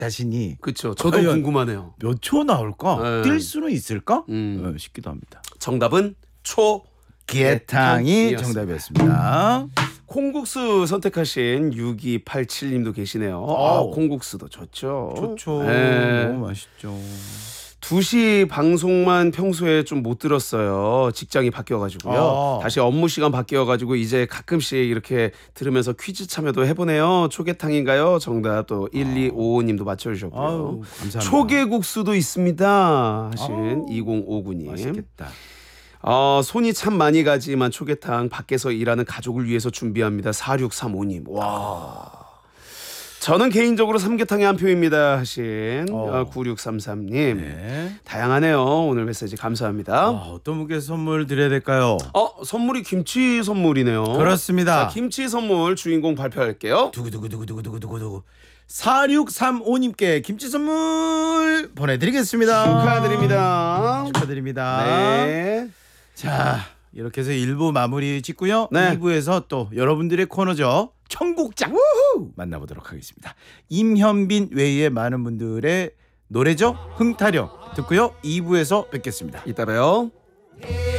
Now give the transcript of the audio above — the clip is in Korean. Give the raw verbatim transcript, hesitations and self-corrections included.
자신이 그렇죠. 저도 과연 궁금하네요. 몇 초 나올까? 네. 뛸 수는 있을까? 음. 어, 싶기도 합니다. 정답은 초 기애탕이 탕이었습니다. 정답이었습니다. 콩국수 선택하신 육이팔칠 님도 계시네요. 아, 콩국수도 좋죠. 좋죠. 네. 너무 맛있죠. 두 시 방송만 평소에 좀 못 들었어요. 직장이 바뀌어가지고요. 아. 다시 업무 시간 바뀌어가지고 이제 가끔씩 이렇게 들으면서 퀴즈 참여도 해보네요. 초계탕인가요? 정답 또 일이오오 님도 맞춰주셨고요. 아유, 감사합니다. 초계국수도 있습니다 하신 아우, 이공오구 님. 맛있겠다. 어, 손이 참 많이 가지만 초계탕 밖에서 일하는 가족을 위해서 준비합니다. 사육삼오 님. 와. 저는 개인적으로 삼계탕에 한 표입니다 하신 어. 어, 구육삼삼 님. 네. 다양하네요. 오늘 메시지 감사합니다. 아, 어떤 분께 선물 드려야 될까요? 어, 선물이 김치 선물이네요. 그렇습니다. 자, 김치 선물 주인공 발표할게요. 두구두구두구두구두구두구 사육삼오 님께 김치 선물 보내드리겠습니다. 축하드립니다. 축하드립니다. 네. 자, 이렇게 해서 일 부 마무리 짓고요. 네. 이 부에서 또 여러분들의 코너죠. 청국장 우후! 만나보도록 하겠습니다. 임현빈 외에 많은 분들의 노래죠. 흥타령 듣고요. 이 부에서 뵙겠습니다. 이따 봬요.